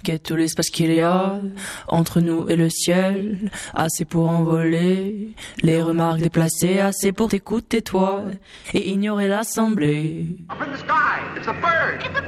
Qu'est tout l'espace qu'il y a entre nous et le ciel, assez pour envoler les remarques déplacées, assez pour t'écouter toi et ignorer l'assemblée. Up in the sky, it's a bird. It's a